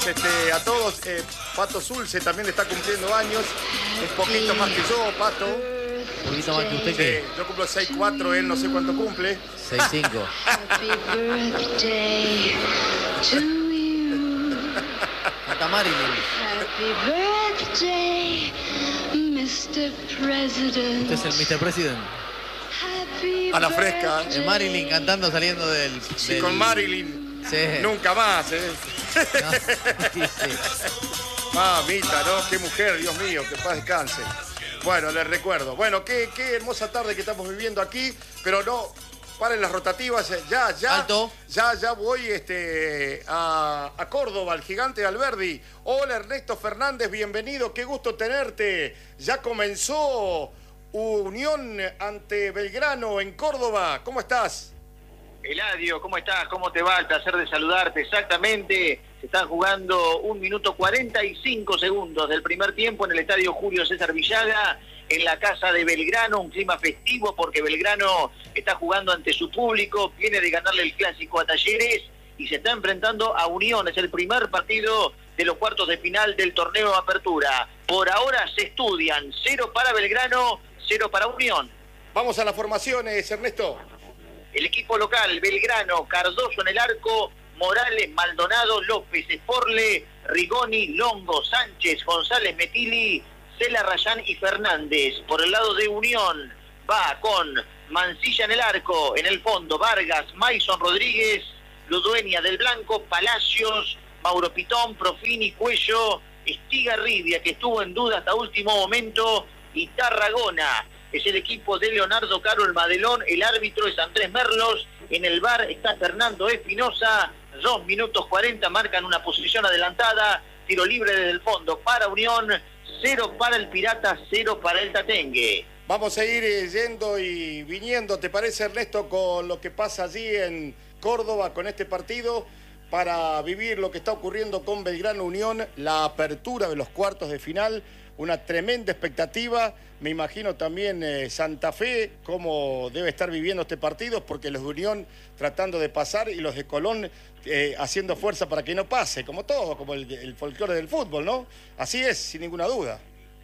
A todos. Pato Zulce también está cumpliendo años. Un poquito más que yo, Pato. Un poquito más que usted, ¿qué? Yo cumplo 6'4", él no sé cuánto cumple. 6'5". Happy birthday to you. Hasta Marilyn. Happy birthday, Mr. President. Usted es el Mr. President. Happy A la fresca. Marilyn cantando saliendo del... Sí, con Marilyn. Sí. Nunca más, No, sí, sí. Mamita, ¿no? Qué mujer, Dios mío, que paz descanse. Bueno, les recuerdo. Bueno, qué hermosa tarde que estamos viviendo aquí, pero no, paren las rotativas, ya. Alto. Ya voy a Córdoba, al gigante de Alberdi. Hola, Ernesto Fernández, bienvenido, qué gusto tenerte. Ya comenzó Unión ante Belgrano en Córdoba. ¿Cómo estás? Eladio, ¿cómo estás? ¿Cómo te va? El placer de saludarte. Exactamente, se están jugando 1 minuto 45 segundos del primer tiempo en el estadio Julio César Villaga, en la casa de Belgrano, un clima festivo porque Belgrano está jugando ante su público, viene de ganarle el clásico a Talleres y se está enfrentando a Unión. Es el primer partido de los cuartos de final del torneo Apertura. Por ahora se estudian 0 para Belgrano, 0 para Unión. Vamos a las formaciones, Ernesto. El equipo local, Belgrano, Cardoso en el arco, Morales, Maldonado, López, Esporle, Rigoni, Longo, Sánchez, González, Metili, Cela, Rayán y Fernández. Por el lado de Unión va con Mancilla en el arco, en el fondo Vargas, Maison Rodríguez, Ludueña del Blanco, Palacios, Mauro Pitón, Profini, Cuello, Estigarribia, que estuvo en duda hasta último momento, y Tarragona. Es el equipo de Leonardo Caro el Madelón, el árbitro es Andrés Merlos, en el VAR está Fernando Espinosa, 2 minutos 40, marcan una posición adelantada, tiro libre desde el fondo para Unión, 0 para el Pirata, 0 para el Tatengue. Vamos a ir yendo y viniendo, ¿te parece, Ernesto, con lo que pasa allí en Córdoba con este partido? Para vivir lo que está ocurriendo con Belgrano Unión, la apertura de los cuartos de final, una tremenda expectativa. Me imagino también Santa Fe, cómo debe estar viviendo este partido, porque los de Unión tratando de pasar y los de Colón haciendo fuerza para que no pase, como todo, como el folclore del fútbol, ¿no? Así es, sin ninguna duda.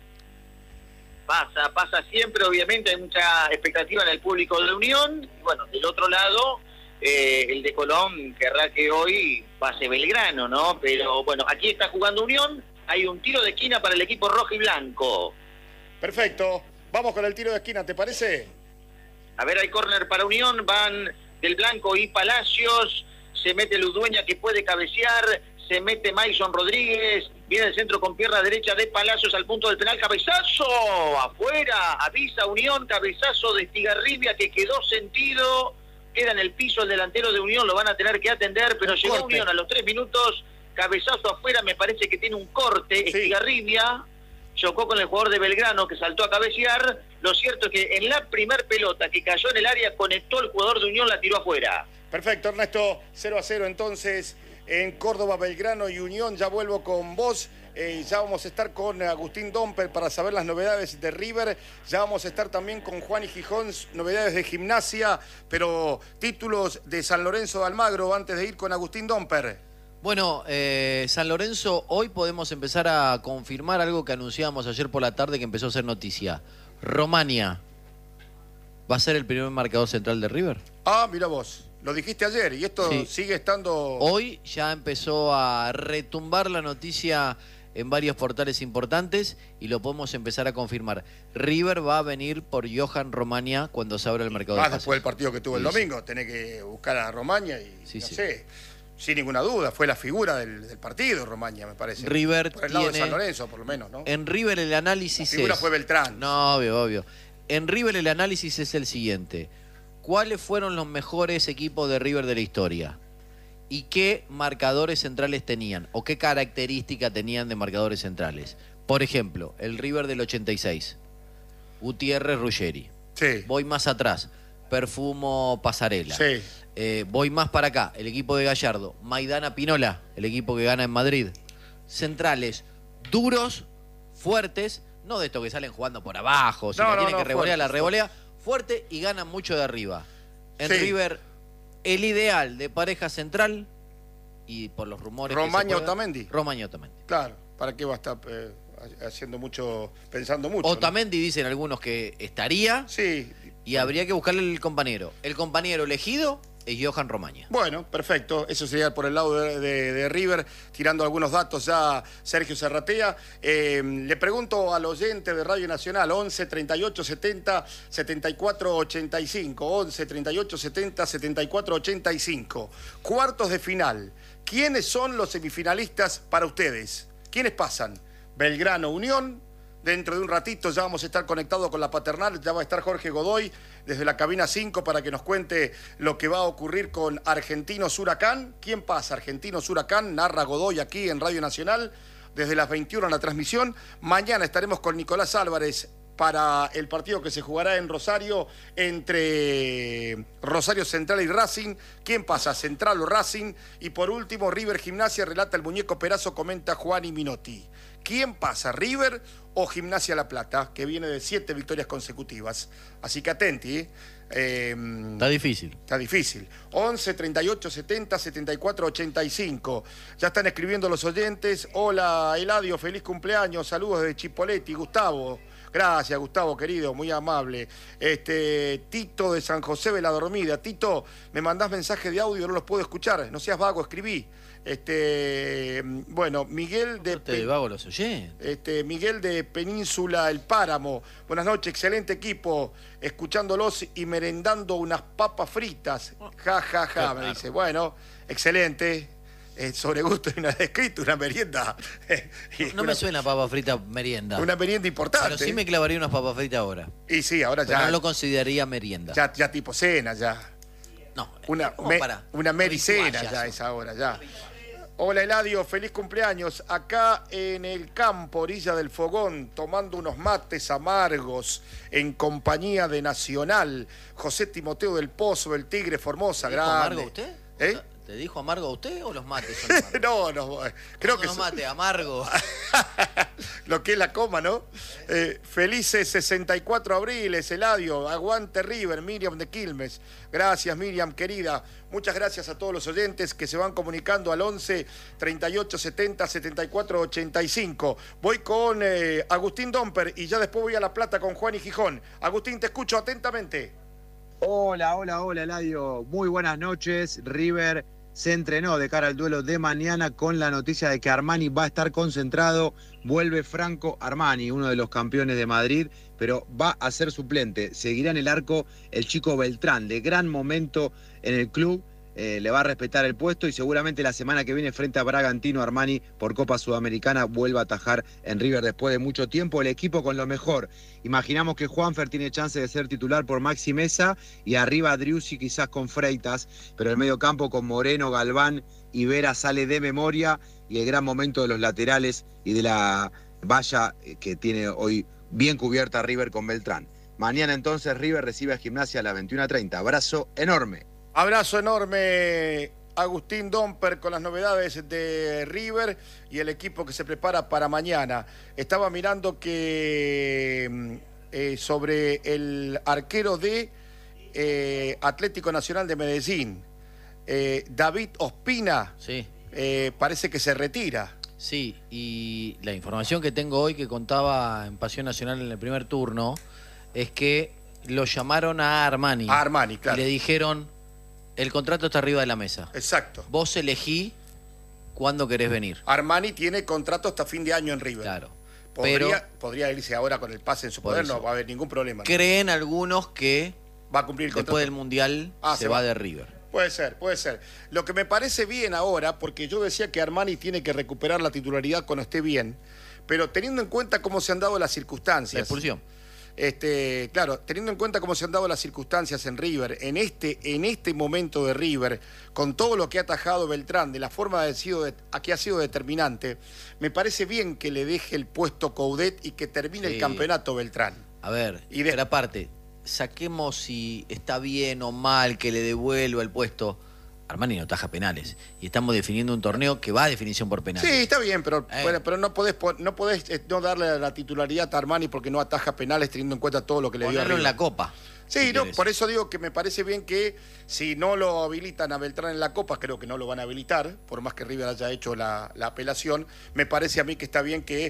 Pasa siempre, obviamente hay mucha expectativa en el público de Unión. Bueno, del otro lado, el de Colón querrá que hoy pase Belgrano, ¿no? Pero bueno, aquí está jugando Unión, hay un tiro de esquina para el equipo rojo y blanco. Perfecto, vamos con el tiro de esquina, ¿te parece? A ver, hay córner para Unión, van del Blanco y Palacios, se mete Ludueña que puede cabecear, se mete Maison Rodríguez, viene el centro con pierna derecha de Palacios al punto del penal, cabezazo, afuera, avisa Unión, cabezazo de Estigarribia que quedó sentido, queda en el piso el delantero de Unión, lo van a tener que atender, pero llegó Unión a los 3 minutos, cabezazo afuera, me parece que tiene un corte, sí. Estigarribia chocó con el jugador de Belgrano que saltó a cabecear. Lo cierto es que en la primer pelota que cayó en el área conectó el jugador de Unión, la tiró afuera. Perfecto, Ernesto, 0-0 entonces en Córdoba, Belgrano y Unión. Ya vuelvo con vos. Ya vamos a estar con Agustín Domper para saber las novedades de River. Ya vamos a estar también con Juan y Gijón, novedades de Gimnasia, pero títulos de San Lorenzo de Almagro antes de ir con Agustín Domper. Bueno, San Lorenzo, hoy podemos empezar a confirmar algo que anunciábamos ayer por la tarde que empezó a ser noticia. Romania, ¿va a ser el primer marcador central de River? Ah, mira vos, lo dijiste ayer y esto sí. Sigue estando... Hoy ya empezó a retumbar la noticia en varios portales importantes y lo podemos empezar a confirmar. River va a venir por Johan Romania cuando se abra el mercado de pases. Después del partido que tuvo el domingo, tenés que buscar a Romania y no sé... Sin ninguna duda, fue la figura del partido, Romagna, me parece. River por el lado de San Lorenzo, por lo menos, ¿no? En River el análisis la figura fue Beltrán. No, obvio. En River el análisis es el siguiente. ¿Cuáles fueron los mejores equipos de River de la historia? ¿Y qué marcadores centrales tenían? ¿O qué característica tenían de marcadores centrales? Por ejemplo, el River del 86. Gutiérrez, Ruggeri. Sí. Voy más atrás. Perfumo, Pasarela. Sí. Voy más para acá, el equipo de Gallardo. Maidana, Pinola, el equipo que gana en Madrid. Centrales duros, fuertes, no de estos que salen jugando por abajo, si tienen que revolear, la revolea, fuerte y ganan mucho de arriba. En River, el ideal de pareja central, y por los rumores Romaña que se Otamendi. Romaña Otamendi. Claro, ¿para qué va a estar pensando mucho? Otamendi dicen algunos que estaría Sí. y habría que buscarle el compañero. El compañero elegido es Johan Romaña. Bueno, perfecto. Eso sería por el lado de River, tirando algunos datos ya Sergio Serratea. Le pregunto al oyente de Radio Nacional, 11 38 70 74 85. 11 38 70 74 85. Cuartos de final. ¿Quiénes son los semifinalistas para ustedes? ¿Quiénes pasan? Belgrano Unión. Dentro de un ratito ya vamos a estar conectados con la paternal, ya va a estar Jorge Godoy desde la cabina 5 para que nos cuente lo que va a ocurrir con Argentinos Huracán. ¿Quién pasa? Argentinos Huracán, narra Godoy aquí en Radio Nacional, desde las 21 en la transmisión. Mañana estaremos con Nicolás Álvarez para el partido que se jugará en Rosario entre Rosario Central y Racing. ¿Quién pasa? Central o Racing. Y por último, River Gimnasia, relata el muñeco Perazo, comenta Juan y Minotti. ¿Quién pasa? ¿River o Gimnasia La Plata? Que viene de 7 victorias consecutivas. Así que atenti, Está difícil. Está difícil. 11 38 70 74 85. Ya están escribiendo los oyentes. Hola, Eladio, feliz cumpleaños. Saludos de Chipoleti. Gustavo. Gracias, Gustavo, querido, muy amable. Tito de San José de la Dormida. Tito, me mandás mensaje de audio, no los puedo escuchar. No seas vago, escribí. Bueno, Miguel de... Te vago los oyentes. Miguel de Península El Páramo. Buenas noches, excelente equipo. Escuchándolos y merendando unas papas fritas. Ja, ja, ja, me dice. Bueno, excelente. Sobre gusto y una descrito, una merienda. No me suena papa frita merienda. Una merienda importante. Pero sí me clavaría unas papas fritas ahora. Y sí, ahora Pero ya. no lo consideraría merienda. Ya tipo cena, ya. No. Una mericena ya es ahora, ya. Hola Eladio, feliz cumpleaños. Acá en el campo, orilla del fogón, tomando unos mates amargos en compañía de Nacional. José Timoteo del Pozo, el Tigre Formosa, grande. ¿Amargo usted? ¿Eh? ¿Te dijo amargo a usted o los mates son amargos? No, creo que... Los mates, amargo. Lo que es la coma, ¿no? Felices 64 abriles, Eladio. Aguante River, Miriam de Quilmes. Gracias, Miriam, querida. Muchas gracias a todos los oyentes que se van comunicando al 11 38 70 74 85. Voy con Agustín Domper y ya después voy a La Plata con Juan y Gijón. Agustín, te escucho atentamente. Hola, Eladio. Muy buenas noches. River se entrenó de cara al duelo de mañana con la noticia de que Armani va a estar concentrado. Vuelve Franco Armani, uno de los campeones de Madrid, pero va a ser suplente. Seguirá en el arco el chico Beltrán, de gran momento en el club. Le va a respetar el puesto y seguramente la semana que viene frente a Bragantino, Armani por Copa Sudamericana vuelva a atajar en River después de mucho tiempo. El equipo con lo mejor. Imaginamos que Juanfer tiene chance de ser titular por Maxi Mesa y arriba Driussi quizás con Freitas, pero el medio campo con Moreno, Galván y Vera sale de memoria, y el gran momento de los laterales y de la valla que tiene hoy bien cubierta River con Beltrán. Mañana entonces River recibe a Gimnasia a las 21:30. Abrazo enorme. Abrazo enorme, Agustín Domper, con las novedades de River y el equipo que se prepara para mañana. Estaba mirando que sobre el arquero de Atlético Nacional de Medellín, David Ospina, Sí. Parece que se retira. Sí, y la información que tengo hoy que contaba en Pasión Nacional en el primer turno es que lo llamaron a Armani. A Armani, claro. Y le dijeron, el contrato está arriba de la mesa. Exacto. Vos elegí cuándo querés venir. Armani tiene contrato hasta fin de año en River. Claro. Podría irse ahora con el pase en su Por poder, eso. no va a haber ningún problema. Creen algunos que Va a cumplir el contrato. después del Mundial se va de River. Puede ser. Lo que me parece bien ahora, porque yo decía que Armani tiene que recuperar la titularidad cuando esté bien, pero teniendo en cuenta cómo se han dado las circunstancias. La expulsión. Claro, teniendo en cuenta cómo se han dado las circunstancias en River, en este momento de River, con todo lo que ha atajado Beltrán, de la forma que ha sido determinante, me parece bien que le deje el puesto Coudet y que termine el campeonato Beltrán. A ver, pero aparte, saquemos si está bien o mal que le devuelva el puesto. Armani no ataja penales. Y estamos definiendo un torneo que va a definición por penales. Sí, está bien, pero no podés no darle la titularidad a Armani porque no ataja penales teniendo en cuenta todo lo que le dio a Ponerlo River. en la Copa. Sí, si no, querés. por eso digo que me parece bien que si no lo habilitan a Beltrán en la Copa, creo que no lo van a habilitar, por más que River haya hecho la apelación, me parece a mí que está bien que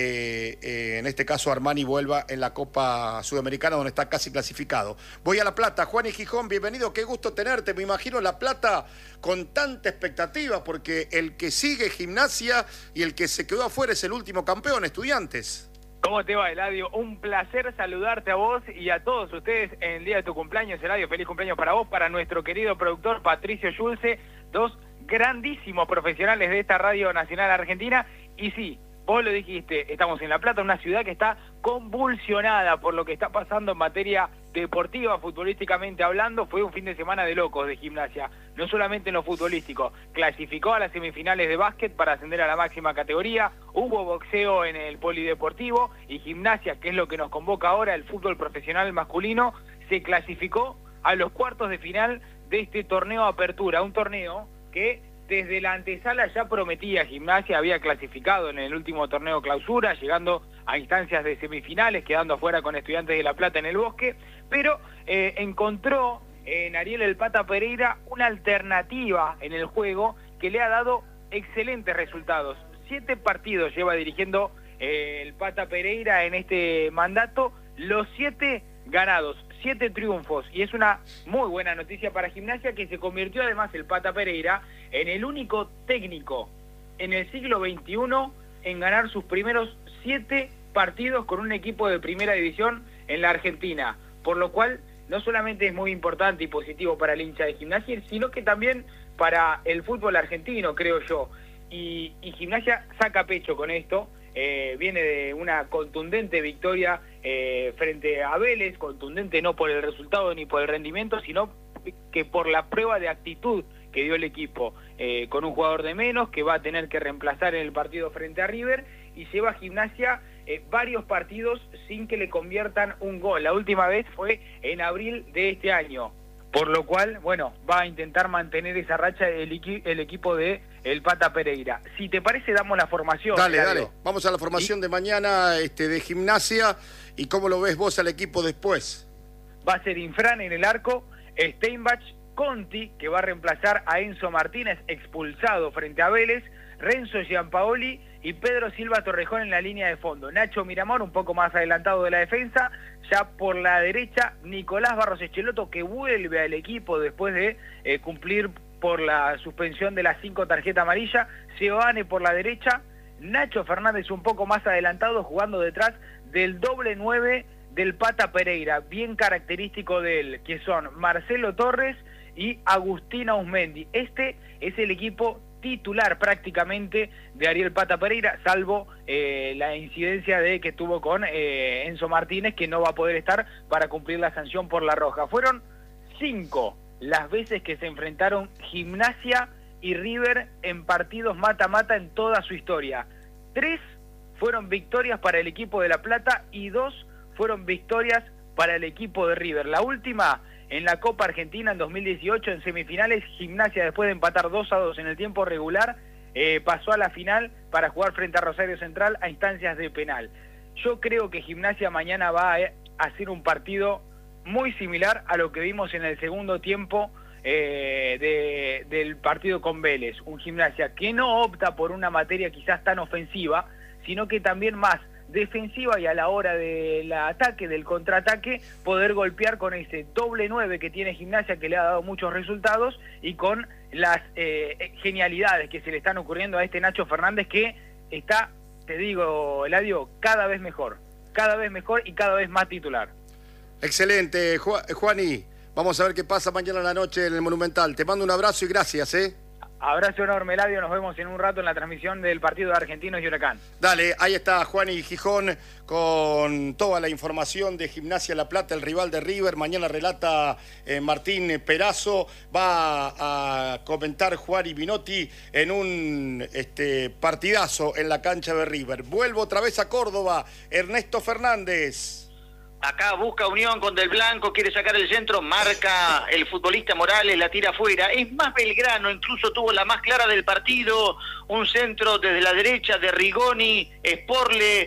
en este caso Armani vuelva en la Copa Sudamericana, donde está casi clasificado. Voy a La Plata. Juan y Gijón, bienvenido, qué gusto tenerte. Me imagino La Plata con tanta expectativa, porque el que sigue Gimnasia y el que se quedó afuera es el último campeón, Estudiantes. ¿Cómo te va, Eladio? Un placer saludarte a vos y a todos ustedes en el día de tu cumpleaños, Eladio. Feliz cumpleaños para vos, para nuestro querido productor Patricio Schulze, dos grandísimos profesionales de esta Radio Nacional Argentina. Y sí, vos lo dijiste, estamos en La Plata, una ciudad que está convulsionada por lo que está pasando en materia deportiva, futbolísticamente hablando. Fue un fin de semana de locos de Gimnasia, no solamente en lo futbolístico. Clasificó a las semifinales de básquet para ascender a la máxima categoría, hubo boxeo en el polideportivo y Gimnasia, que es lo que nos convoca ahora, el fútbol profesional masculino, se clasificó a los cuartos de final de este torneo Apertura, un torneo que desde la antesala ya prometía. Gimnasia había clasificado en el último torneo Clausura, llegando a instancias de semifinales, quedando afuera con Estudiantes de La Plata en el Bosque, pero encontró en Ariel El Pata Pereira una alternativa en el juego que le ha dado excelentes resultados. 7 partidos lleva dirigiendo el Pata Pereira en este mandato, los 7 ganados, 7 triunfos, y es una muy buena noticia para Gimnasia, que se convirtió además el Pata Pereira en el único técnico en el siglo XXI en ganar sus primeros 7 partidos con un equipo de primera división en la Argentina, por lo cual no solamente es muy importante y positivo para el hincha de Gimnasia, sino que también para el fútbol argentino, creo yo, y Gimnasia saca pecho con esto. Viene de una contundente victoria frente a Vélez, contundente no por el resultado ni por el rendimiento, sino que por la prueba de actitud que dio el equipo, con un jugador de menos que va a tener que reemplazar en el partido frente a River, y lleva a Gimnasia varios partidos sin que le conviertan un gol. La última vez fue en abril de este año, por lo cual, bueno, va a intentar mantener esa racha el equipo de el Pata Pereira. Si te parece, damos la formación. Dale, Eladio. dale. Vamos a la formación de mañana de Gimnasia. ¿Y cómo lo ves vos al equipo después? Va a ser Infran en el arco, Steinbach, Conti, que va a reemplazar a Enzo Martínez, expulsado frente a Vélez, Renzo Giampaoli y Pedro Silva Torrejón en la línea de fondo. Nacho Miramón, un poco más adelantado de la defensa. Ya por la derecha, Nicolás Barros Echeloto, que vuelve al equipo después de cumplir por la suspensión de las 5 tarjetas amarillas. Seoane por la derecha, Nacho Fernández un poco más adelantado, jugando detrás del doble 9 del Pata Pereira, bien característico de él, que son Marcelo Torres y Agustín Ausmendi. Este es el equipo titular prácticamente de Ariel Pata Pereira, salvo la incidencia de que tuvo con Enzo Martínez, que no va a poder estar para cumplir la sanción por la roja. Fueron 5 las veces que se enfrentaron Gimnasia y River en partidos mata-mata en toda su historia. 3 fueron victorias para el equipo de La Plata y 2 fueron victorias para el equipo de River. La última en la Copa Argentina en 2018, en semifinales, Gimnasia, después de empatar 2-2 en el tiempo regular, pasó a la final para jugar frente a Rosario Central a instancias de penal. Yo creo que Gimnasia mañana va a hacer un partido muy similar a lo que vimos en el segundo tiempo del partido con Vélez. Un Gimnasia que no opta por una materia quizás tan ofensiva, sino que también más defensiva, y a la hora del ataque, del contraataque, poder golpear con ese doble 9 que tiene Gimnasia, que le ha dado muchos resultados, y con las genialidades que se le están ocurriendo a este Nacho Fernández, que está, te digo, Eladio, cada vez mejor y cada vez más titular. Excelente, Juani. Vamos a ver qué pasa mañana en la noche en el Monumental. Te mando un abrazo y gracias, Abrazo enorme, Eladio. Nos vemos en un rato en la transmisión del partido de Argentinos y Huracán. Dale, ahí está Juani Gijón con toda la información de Gimnasia La Plata, el rival de River. Mañana relata Martín Perazo. Va a comentar Juan y Binotti en un partidazo en la cancha de River. Vuelvo otra vez a Córdoba. Ernesto Fernández. Acá busca unión con Del Blanco, quiere sacar el centro, marca el futbolista Morales, la tira afuera. Es más Belgrano, incluso tuvo la más clara del partido, un centro desde la derecha de Rigoni, Sporle,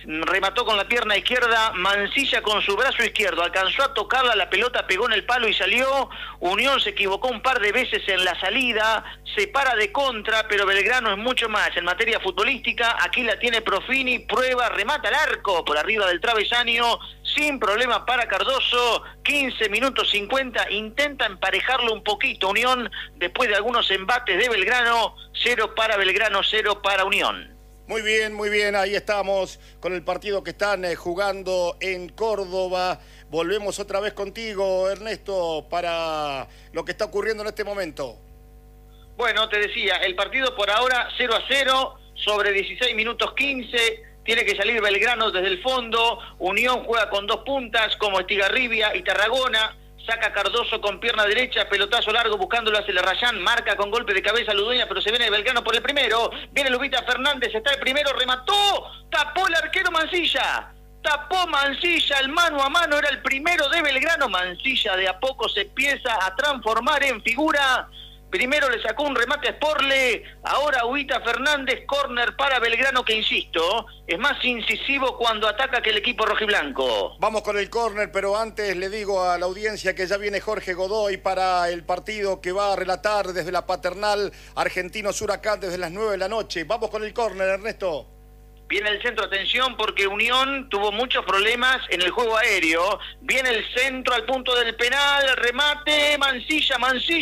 remató con la pierna izquierda, Mansilla con su brazo izquierdo, alcanzó a tocarla, la pelota pegó en el palo y salió. Unión se equivocó un par de veces en la salida, se para de contra, pero Belgrano es mucho más en materia futbolística. Aquí la tiene Profini, prueba, remata al arco por arriba del travesaño, sin problema para Cardoso. 15 minutos 50, intenta emparejarlo un poquito Unión después de algunos embates de Belgrano. 0 para Belgrano, 0 para Unión. Muy bien, ahí estamos con el partido que están jugando en Córdoba. Volvemos otra vez contigo, Ernesto, para lo que está ocurriendo en este momento. Bueno, te decía, el partido por ahora 0-0, sobre 16 minutos 15, tiene que salir Belgrano desde el fondo. Unión juega con 2 puntas como Estigarribia y Tarragona. Saca Cardoso con pierna derecha, pelotazo largo buscándolo hacia Rayán, marca con golpe de cabeza Ludueña, pero se viene Belgrano por el primero. Viene Lubita Fernández, está el primero, remató, tapó el arquero Mansilla. Tapó Mansilla, el mano a mano era el primero de Belgrano. Mansilla de a poco se empieza a transformar en figura. Primero le sacó un remate a Sporle, ahora Huita Fernández, córner para Belgrano, que insisto, es más incisivo cuando ataca que el equipo rojiblanco. Vamos con el córner, pero antes le digo a la audiencia que ya viene Jorge Godoy para el partido que va a relatar desde la Paternal Argentinos Huracán desde las 9 de la noche. Vamos con el córner, Ernesto. Viene el centro, atención, porque Unión tuvo muchos problemas en el juego aéreo. Viene el centro al punto del penal, remate, Mansilla,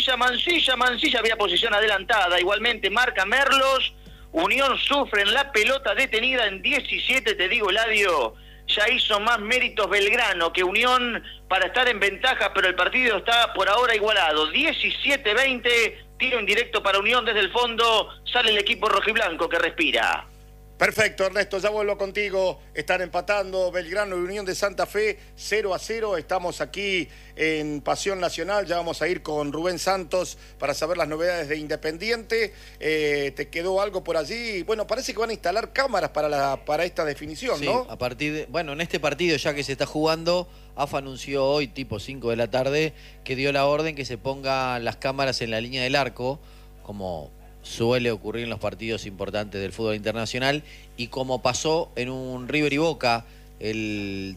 había posición adelantada. Igualmente marca Merlos. Unión sufre en la pelota detenida en 17, te digo, Eladio. Ya hizo más méritos Belgrano que Unión para estar en ventaja, pero el partido está por ahora igualado. 17-20, tiro indirecto para Unión desde el fondo, sale el equipo rojiblanco que respira. Perfecto, Ernesto, ya vuelvo contigo. Están empatando Belgrano y Unión de Santa Fe 0-0. Estamos aquí en Pasión Nacional. Ya vamos a ir con Rubén Santos para saber las novedades de Independiente. ¿Te quedó algo por allí? Bueno, parece que van a instalar cámaras para esta definición, sí, ¿no? A partir de, bueno, en este partido ya que se está jugando, AFA anunció hoy, tipo 5 de la tarde, que dio la orden que se pongan las cámaras en la línea del arco, como suele ocurrir en los partidos importantes del fútbol internacional, y como pasó en un River y Boca, el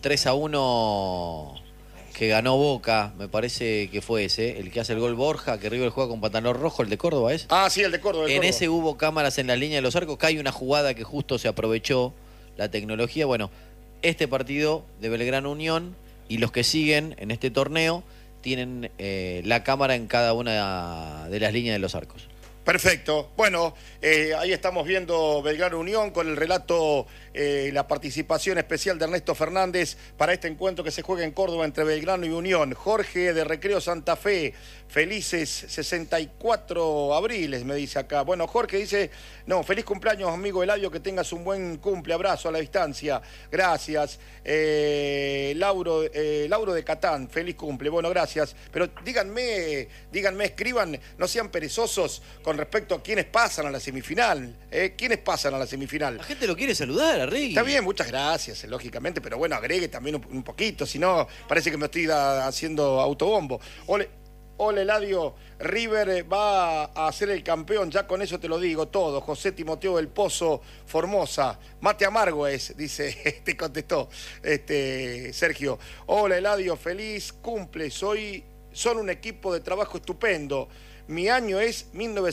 3-1 que ganó Boca, me parece que fue ese, el que hace el gol Borja, que River juega con pantalón rojo, el de Córdoba, ¿es? Ah, sí, el de Córdoba. En ese hubo cámaras en la línea de los arcos, que hay una jugada que justo se aprovechó la tecnología. Bueno, este partido de Belgrano Unión y los que siguen en este torneo tienen la cámara en cada una de las líneas de los arcos. Perfecto. Bueno, ahí estamos viendo Belgrano Unión con el relato, la participación especial de Ernesto Fernández para este encuentro que se juega en Córdoba entre Belgrano y Unión. Jorge de Recreo Santa Fe, felices 64 abriles, me dice acá. Bueno, Jorge dice, no, feliz cumpleaños, amigo Eladio, que tengas un buen cumple, abrazo a la distancia. Gracias. Lauro de Catán, feliz cumple. Bueno, gracias. Pero díganme, escriban, no sean perezosos con respecto a quiénes pasan a la semifinal. ¿Quiénes pasan a la semifinal? La gente lo quiere saludar, Arregui. Está bien, muchas gracias, lógicamente, pero bueno, agregue también un poquito, si no, parece que me estoy haciendo autobombo. Hola, Eladio, River va a ser el campeón, ya con eso te lo digo todo. José Timoteo del Pozo, Formosa, mate amargo es, dice, te contestó Sergio. Hola, Eladio, feliz cumple, son un equipo de trabajo estupendo. Mi año es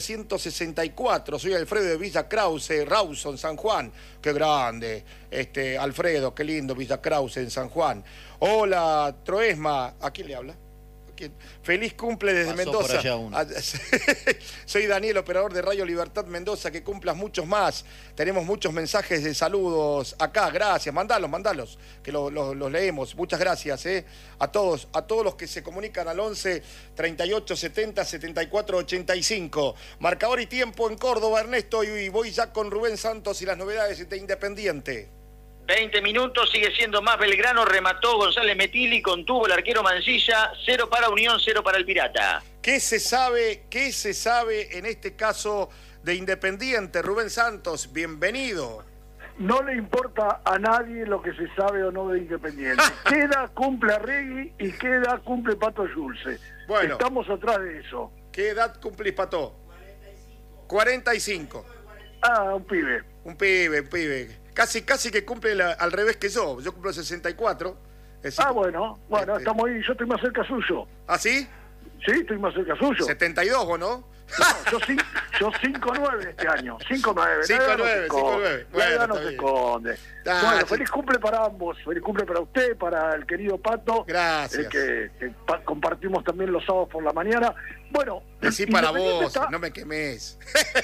1964, soy Alfredo de Villa Krause, Rawson, San Juan. Qué grande, Alfredo, qué lindo Villa Krause en San Juan. Hola, Troesma, ¿a quién le habla? Feliz cumple desde Pasó Mendoza. por allá uno. Soy Daniel, operador de Radio Libertad Mendoza, que cumplas muchos más. Tenemos muchos mensajes de saludos acá, gracias, mandalos, que los leemos. Muchas gracias a todos los que se comunican al 11 38 70 74 85. Marcador y tiempo en Córdoba, Ernesto, y voy ya con Rubén Santos y las novedades de Independiente. 20 minutos, sigue siendo más Belgrano, remató González Metili, contuvo el arquero Mansilla, 0 para Unión, 0 para el Pirata. ¿Qué se sabe en este caso de Independiente? Rubén Santos, bienvenido. No le importa a nadie lo que se sabe o no de Independiente. ¿Qué edad cumple Arregui y qué edad cumple Pato Schulze? Bueno. Estamos atrás de eso. ¿Qué edad cumplís, Pato? 45. Ah, un pibe. Un pibe. Casi que cumple al revés que yo. Yo cumplo 64. Bueno, estamos ahí. Yo estoy más cerca suyo. ¿Ah, sí? Sí, estoy más cerca suyo. 72, ¿vos no? No, yo 5'9" este año. 5'9". 5'9". La edad no Bueno, se esconde. Ah, Bueno, feliz cumple para ambos. Feliz cumple para usted, para el querido Pato. Gracias. Que compartimos también los sábados por la mañana. Bueno, Decí para vos, está... no me quemes.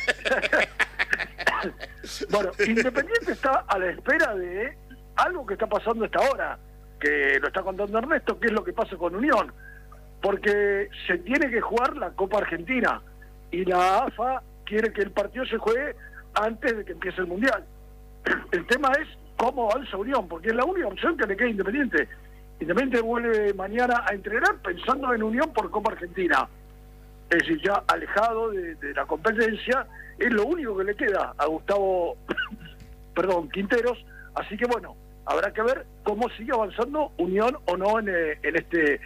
Bueno, Independiente está a la espera de algo que está pasando a esta hora, que lo está contando Ernesto, que es lo que pasa con Unión. Porque se tiene que jugar la Copa Argentina y la AFA quiere que el partido se juegue antes de que empiece el Mundial. El tema es cómo avanza Unión, porque es la única opción que le queda a Independiente. Independiente vuelve mañana a entrenar pensando en Unión por Copa Argentina. Es decir, ya alejado de la competencia, es lo único que le queda a Gustavo Quinteros. Así que bueno, habrá que ver cómo sigue avanzando Unión o no en este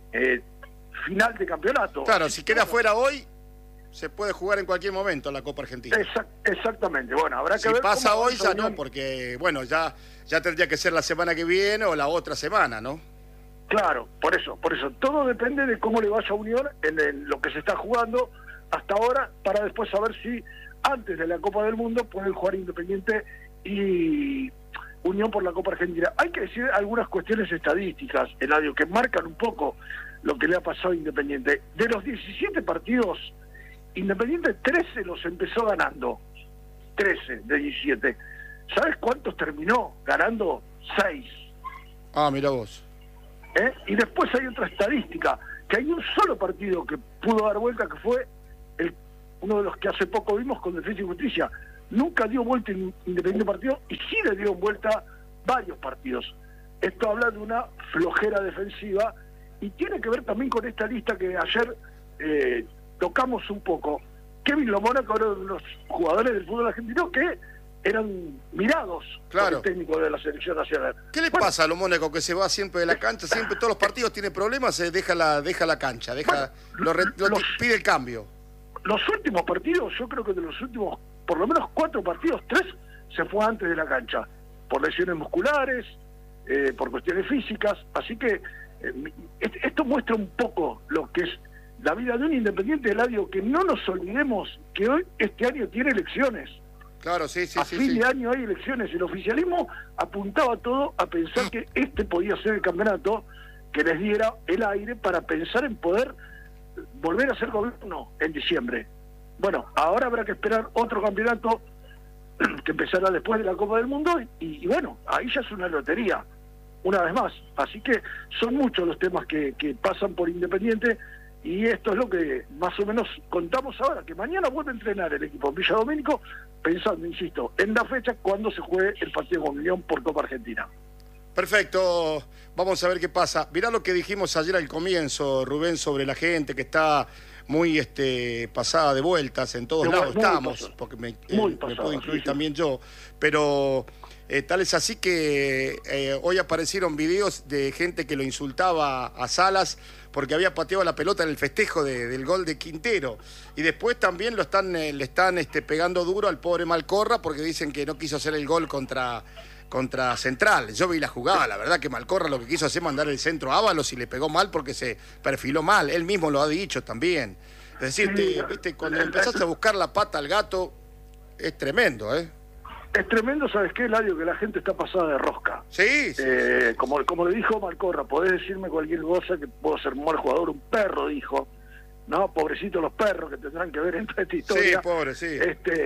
final de campeonato. Claro, si queda fuera hoy, se puede jugar en cualquier momento la Copa Argentina. Exactamente. Bueno, habrá que ver. Si pasa hoy, ya Unión. no, porque bueno, ya tendría que ser la semana que viene o la otra semana, ¿no? Claro, por eso. Todo depende de cómo le vaya a Unión en lo que se está jugando hasta ahora, para después saber si antes de la Copa del Mundo pueden jugar Independiente y Unión por la Copa Argentina. Hay que decir algunas cuestiones estadísticas, Eladio, que marcan un poco lo que le ha pasado a Independiente. De los 17 partidos, Independiente 13 los empezó ganando. 13 de 17. ¿Sabes cuántos terminó ganando? 6. Ah, mira vos. Y después hay otra estadística, que hay un solo partido que pudo dar vuelta, que fue uno de los que hace poco vimos con Defensa y Justicia. Nunca dio vuelta en Independiente partido y sí le dio vuelta varios partidos. Esto habla de una flojera defensiva y tiene que ver también con esta lista que ayer tocamos un poco. Kevin Lomona, que era uno de los jugadores del fútbol argentino que eran mirados por el técnico de la selección nacional. ¿Qué le pasa a lo Mónaco, que se va siempre de la cancha? Siempre todos los partidos tiene problemas, se deja la cancha, pide el cambio. Los últimos partidos, yo creo que de los últimos, por lo menos 4 partidos, 3 se fue antes de la cancha, por lesiones musculares, por cuestiones físicas, así que esto muestra un poco lo que es la vida de un Independiente, Eladio, que no nos olvidemos que hoy, este año, tiene elecciones. Claro, sí. A fin de año hay elecciones. El oficialismo apuntaba todo a pensar que este podía ser el campeonato que les diera el aire para pensar en poder volver a ser gobierno en diciembre. Bueno, ahora habrá que esperar otro campeonato que empezará después de la Copa del Mundo y bueno, ahí ya es una lotería, una vez más. Así que son muchos los temas que pasan por Independiente y esto es lo que más o menos contamos ahora, que mañana vuelve a entrenar el equipo en Villa Domínico, pensando, insisto, en la fecha cuando se juegue el partido con Unión por Copa Argentina. Perfecto, vamos a ver qué pasa. Mirá lo que dijimos ayer al comienzo, Rubén, sobre la gente que está muy pasada de vueltas, en todos lados estamos, porque me puedo incluir también yo, pero tal es así que hoy aparecieron videos de gente que lo insultaba a Salas porque había pateado la pelota en el festejo del gol de Quintero, y después también le están pegando duro al pobre Malcorra porque dicen que no quiso hacer el gol contra Central. Yo vi la jugada, la verdad que Malcorra lo que quiso hacer es mandar el centro a Ábalos y le pegó mal porque se perfiló mal, él mismo lo ha dicho también. Es decir, viste, cuando empezaste a buscar la pata al gato, es tremendo, ¿eh? Es tremendo, ¿sabes qué, Eladio? Que la gente está pasada de rosca. Sí. Como le dijo Malcorra, podés decirme cualquier cosa, que puedo ser un mal jugador, un perro, dijo. No, pobrecitos los perros que tendrán que ver en toda esta historia. Sí, pobre, sí.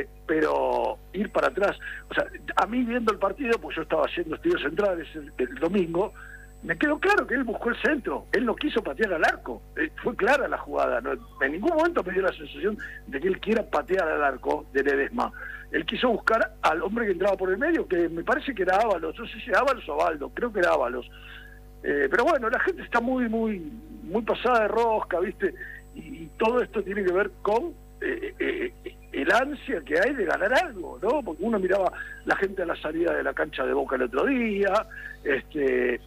Pero ir para atrás, o sea, a mí viendo el partido, pues yo estaba haciendo estudios centrales el domingo, me quedó claro que él buscó el centro, él no quiso patear al arco, fue clara la jugada, ¿no? En ningún momento me dio la sensación de que él quiera patear al arco de Ledesma. Él quiso buscar al hombre que entraba por el medio, que me parece que era Ábalos, no sé si era Ábalos o Baldo, creo que era Ábalos. Pero bueno, la gente está muy pasada de rosca, ¿viste? Y todo esto tiene que ver con el ansia que hay de ganar algo, ¿no? Porque uno miraba la gente a la salida de la cancha de Boca el otro día, es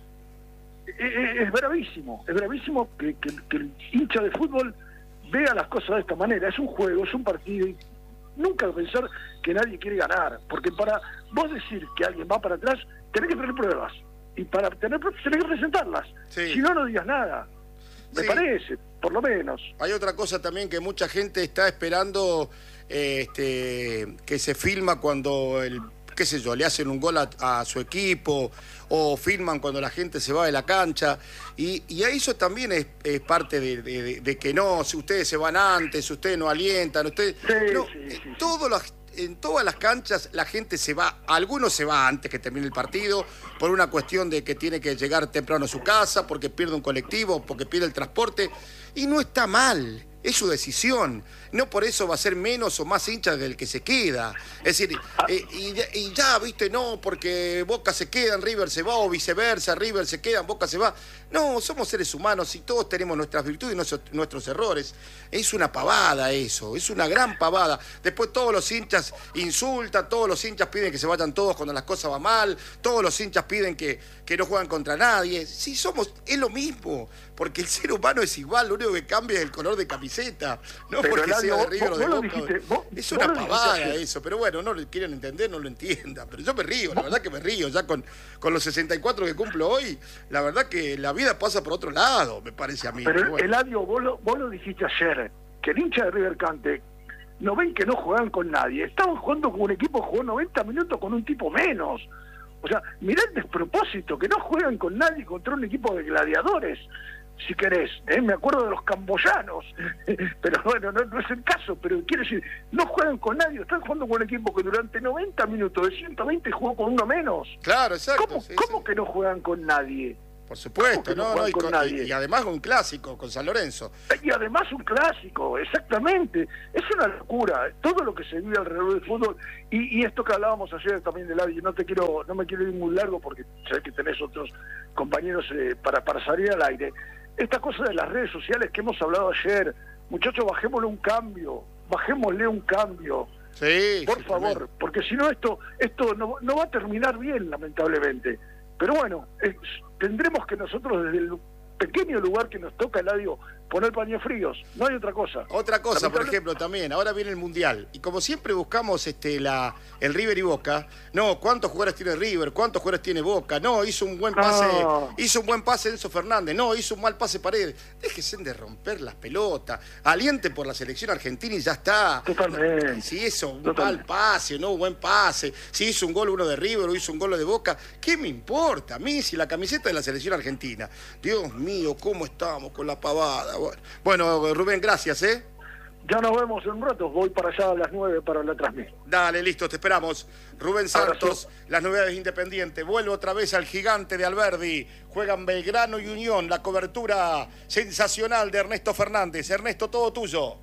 bravísimo que el hincha de fútbol vea las cosas de esta manera. Es un juego, es un partido, nunca pensar que nadie quiere ganar, porque para vos decir que alguien va para atrás, tenés que tener pruebas, y para tener pruebas tenés que presentarlas, Sí. si no, no digas nada, me Sí. parece, por lo menos. Hay otra cosa también que mucha gente está esperando, que se filma cuando qué sé yo, le hacen un gol a su equipo, o filman cuando la gente se va de la cancha, y a eso también es parte de que no, si ustedes se van antes, ustedes no alientan, ustedes... Sí, no, sí, sí, sí. En todas las canchas la gente se va, algunos se va antes que termine el partido, por una cuestión de que tiene que llegar temprano a su casa, porque pierde un colectivo, porque pierde el transporte, y no está mal, es su decisión. No por eso va a ser menos o más hincha del que se queda. Es decir, y ya, viste, no, porque Boca se queda, River se va, o viceversa, River se queda, Boca se va. No, somos seres humanos y todos tenemos nuestras virtudes y nuestros errores. Es una pavada eso, es una gran pavada. Después todos los hinchas insultan, todos los hinchas piden que se vayan todos cuando las cosas van mal, todos los hinchas piden que no juegan contra nadie. Sí, es lo mismo, porque el ser humano es igual, lo único que cambia es el color de camiseta, no Pero, porque Eladio, sea de River o de vos lo Boca. dijiste, vos Es lo una dijiste pavada ayer. eso, pero bueno, no lo quieren entender, no lo entiendan. Pero yo me río, la verdad que me río. Ya con los 64 que cumplo hoy, la verdad que la vida pasa por otro lado, me parece a mí. Pero bueno. Eladio, vos lo dijiste ayer, que el hincha de River Cante, no ven que no juegan con nadie, estaban jugando con un equipo que jugó 90 minutos con un tipo menos. O sea, mirá el despropósito, que no juegan con nadie contra un equipo de gladiadores, si querés, me acuerdo de los camboyanos, pero bueno, no es el caso, pero quiero decir, no juegan con nadie, están jugando con un equipo que durante 90 minutos de 120 jugó con uno menos. Claro, exacto. ¿Cómo, sí, cómo sí. que no juegan con nadie? Por supuesto, ¿Cómo que no no, juegan y, con nadie? y además un clásico con San Lorenzo. Y además un clásico, exactamente. Es una locura, todo lo que se vive alrededor del fútbol. Y esto que hablábamos ayer también del Eladio, no me quiero ir muy largo porque sé que tenés otros compañeros para salir al aire. Esta cosa de las redes sociales que hemos hablado ayer, muchachos, bajémosle un cambio. Sí, Por sí, favor, tremendo. porque si no esto no va a terminar bien, lamentablemente. Pero bueno, tendremos que nosotros desde el pequeño lugar que nos toca, Eladio, poner paños fríos, no hay otra cosa. Otra cosa, por Lamentable- ejemplo, también, ahora viene el Mundial, y como siempre buscamos el River y Boca, no, ¿cuántos jugadores tiene River? ¿Cuántos jugadores tiene Boca? No, hizo un buen pase Enzo Fernández, no, hizo un mal pase Paredes. Déjense de romper las pelotas, aliente por la selección argentina y ya está. Totalmente. Si hizo un Totalmente. mal pase o no un buen pase, si hizo un gol uno de River o hizo un gol de Boca, ¿qué me importa a mí si la camiseta de la selección argentina? Dios mío, ¿cómo estamos con la pavada? Bueno, Rubén, gracias, ¿eh? Ya nos vemos en un rato, voy para allá a las 9 para la transmisión. Dale, listo, te esperamos. Rubén Santos, las novedades Independiente. Vuelve otra vez al gigante de Alberdi. Juegan Belgrano y Unión. La cobertura sensacional de Ernesto Fernández. Ernesto, todo tuyo.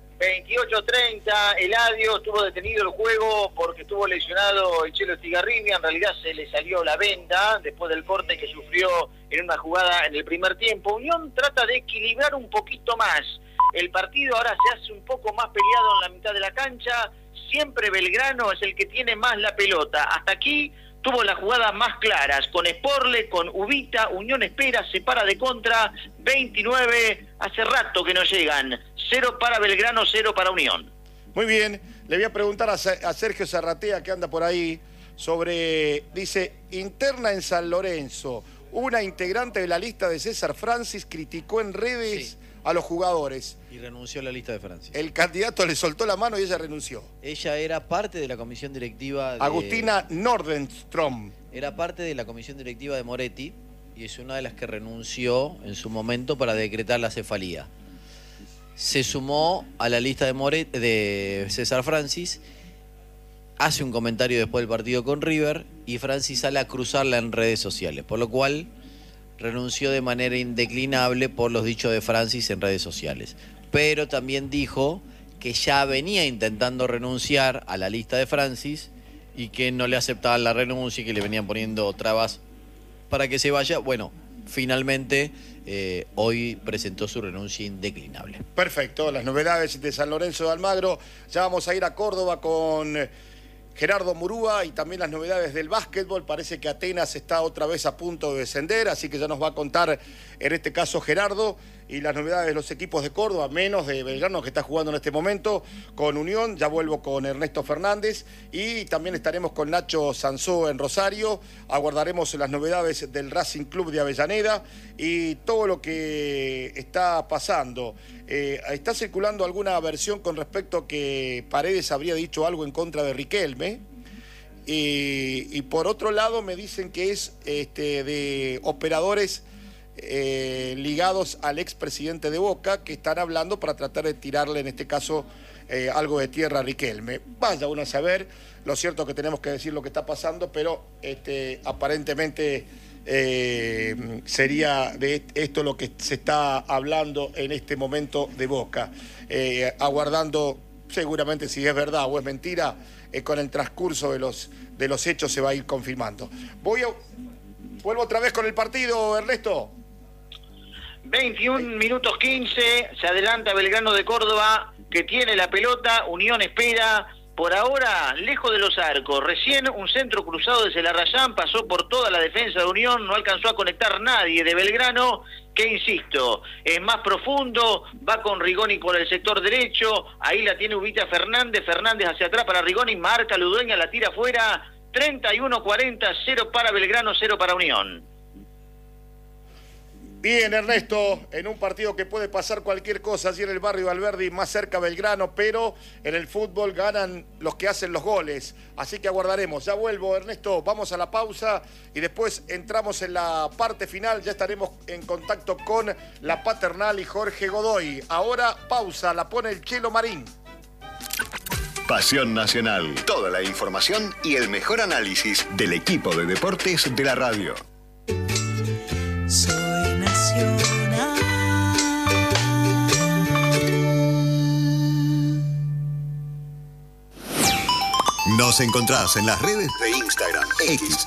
28-30, Eladio estuvo detenido el juego porque estuvo lesionado el Chelo Estigarribia, en realidad se le salió la venda después del corte que sufrió en una jugada en el primer tiempo. Unión trata de equilibrar un poquito más el partido, ahora se hace un poco más peleado en la mitad de la cancha, siempre Belgrano es el que tiene más la pelota, hasta aquí tuvo las jugadas más claras, con Sporle, con Ubita, Unión espera, se para de contra, 29, hace rato que no llegan, 0 para Belgrano, 0 para Unión. Muy bien, le voy a preguntar a Sergio Zarratea, que anda por ahí, sobre, dice, interna en San Lorenzo. Una integrante de la lista de César Francis criticó en redes a los jugadores. Y renunció a la lista de Francis. El candidato le soltó la mano y ella renunció. Ella era parte de la comisión directiva de... Agustina Nordenstrom. Era parte de la comisión directiva de Moretti y es una de las que renunció en su momento para decretar la cefalía. Se sumó a la lista de César Francis, hace un comentario después del partido con River y Francis sale a cruzarla en redes sociales, por lo cual renunció de manera indeclinable por los dichos de Francis en redes sociales. Pero también dijo que ya venía intentando renunciar a la lista de Francis y que no le aceptaban la renuncia y que le venían poniendo trabas para que se vaya. Bueno, finalmente hoy presentó su renuncia indeclinable. Perfecto, las novedades de San Lorenzo de Almagro. Ya vamos a ir a Córdoba con Gerardo Murúa y también las novedades del básquetbol. Parece que Atenas está otra vez a punto de descender, así que ya nos va a contar en este caso Gerardo. y las novedades de los equipos de Córdoba, menos de Belgrano que está jugando en este momento, con Unión. Ya vuelvo con Ernesto Fernández y también estaremos con Nacho Sansó en Rosario. Aguardaremos las novedades del Racing Club de Avellaneda y todo lo que está pasando. Está circulando alguna versión con respecto a que Paredes habría dicho algo en contra de Riquelme. Y por otro lado me dicen que es de operadores ligados al expresidente de Boca que están hablando para tratar de tirarle en este caso algo de tierra a Riquelme. Vaya uno a saber, lo cierto es que tenemos que decir lo que está pasando, pero aparentemente sería de esto lo que se está hablando en este momento de Boca, aguardando seguramente si es verdad o es mentira. Con el transcurso de los hechos se va a ir confirmando. Vuelvo otra vez con el partido, Ernesto. 21 minutos 15, se adelanta Belgrano de Córdoba, que tiene la pelota, Unión espera, por ahora lejos de los arcos. Recién un centro cruzado de Celarrayán pasó por toda la defensa de Unión, no alcanzó a conectar nadie de Belgrano, que insisto, es más profundo, va con Rigoni por el sector derecho, ahí la tiene Ubita Fernández hacia atrás para Rigoni, marca Ludueña, la tira afuera, 31-40, 0 para Belgrano, 0 para Unión. Bien, Ernesto, en un partido que puede pasar cualquier cosa, allí en el barrio Alberdi, más cerca Belgrano, pero en el fútbol ganan los que hacen los goles, así que aguardaremos. Ya vuelvo, Ernesto, vamos a la pausa y después entramos en la parte final, ya estaremos en contacto con la Paternal y Jorge Godoy. Ahora, pausa, la pone el Chelo Marín. Pasión Nacional, toda la información y el mejor análisis del equipo de deportes de la radio. Soy Nacional. Nos encontrás en las redes de Instagram, X,